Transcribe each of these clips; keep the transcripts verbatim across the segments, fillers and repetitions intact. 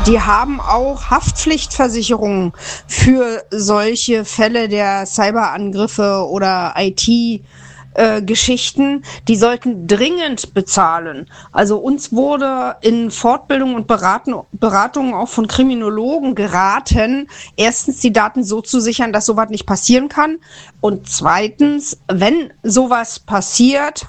Die haben auch Haftpflichtversicherungen für solche Fälle der Cyberangriffe oder I T Äh, Geschichten, die sollten dringend bezahlen. Also uns wurde in Fortbildung und Beratung, Beratungen auch von Kriminologen geraten, erstens die Daten so zu sichern, dass sowas nicht passieren kann und zweitens, wenn sowas passiert,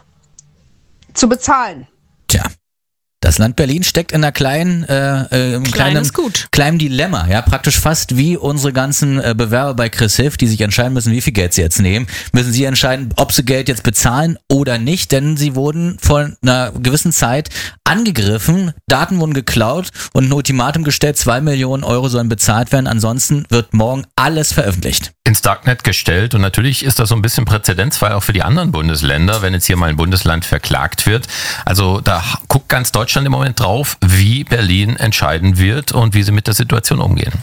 zu bezahlen. Tja. Das Land Berlin steckt in einer kleinen, äh, äh, kleinen, kleinen Dilemma, ja, praktisch fast wie unsere ganzen äh, Bewerber bei Chris Hilf, die sich entscheiden müssen, wie viel Geld sie jetzt nehmen, müssen sie entscheiden, ob sie Geld jetzt bezahlen oder nicht, denn sie wurden vor einer gewissen Zeit angegriffen, Daten wurden geklaut und ein Ultimatum gestellt, zwei Millionen Euro sollen bezahlt werden, ansonsten wird morgen alles veröffentlicht. Ins Darknet gestellt und natürlich ist das so ein bisschen Präzedenzfall auch für die anderen Bundesländer, wenn jetzt hier mal ein Bundesland verklagt wird. Also da guckt ganz Deutschland im Moment drauf, wie Berlin entscheiden wird und wie sie mit der Situation umgehen.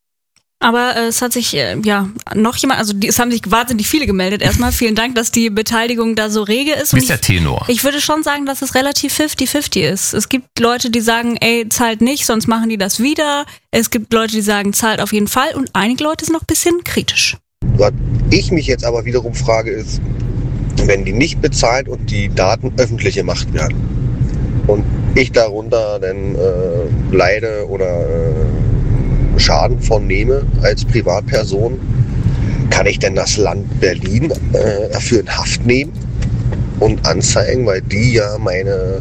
Aber äh, es hat sich, äh, ja, noch jemand, also die, es haben sich wahnsinnig viele gemeldet. Erstmal vielen Dank, dass die Beteiligung da so rege ist. Wie ist der Tenor? Ich, ich würde schon sagen, dass es relativ fifty fifty ist. Es gibt Leute, die sagen, ey, zahlt nicht, sonst machen die das wieder. Es gibt Leute, die sagen, zahlt auf jeden Fall. Und einige Leute sind noch ein bisschen kritisch. Was ich mich jetzt aber wiederum frage ist, wenn die nicht bezahlt und die Daten öffentlich gemacht werden und ich darunter dann äh, leide oder äh, Schaden von nehme als Privatperson, kann ich denn das Land Berlin äh, dafür in Haft nehmen und anzeigen, weil die ja meine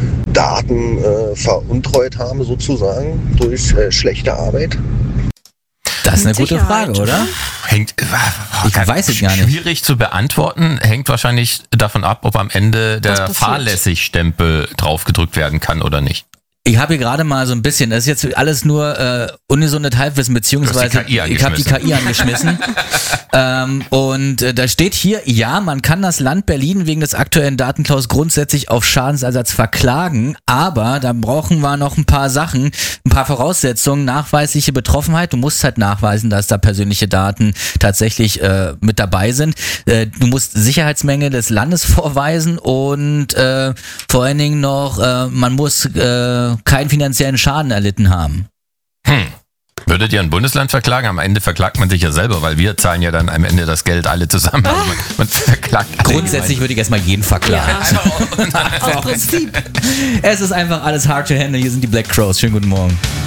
Daten äh, veruntreut haben sozusagen durch äh, schlechte Arbeit? Das ist eine gute Frage, oder? Hängt, ich weiß es gar nicht. Schwierig zu beantworten, hängt wahrscheinlich davon ab, ob am Ende der Fahrlässig-Stempel draufgedrückt werden kann oder nicht. Ich habe hier gerade mal so ein bisschen, das ist jetzt alles nur äh, ungesundes Halbwissen, beziehungsweise ich habe die K I angeschmissen. ähm, und äh, da steht hier, ja, man kann das Land Berlin wegen des aktuellen Datenklaus grundsätzlich auf Schadensersatz verklagen, aber da brauchen wir noch ein paar Sachen, ein paar Voraussetzungen, nachweisliche Betroffenheit. Du musst halt nachweisen, dass da persönliche Daten tatsächlich äh, mit dabei sind. Äh, du musst Sicherheitsmängel des Landes vorweisen und äh, vor allen Dingen noch, äh, man muss äh, keinen finanziellen Schaden erlitten haben. Hm. Würdet ihr ein Bundesland verklagen? Am Ende verklagt man sich ja selber, weil wir zahlen ja dann am Ende das Geld alle zusammen. Also man, man verklagt Grundsätzlich würde ich erstmal jeden verklagen. Ja. Aus Prinzip. Es ist einfach alles hard to handle. Hier sind die Black Crows. Schönen guten Morgen.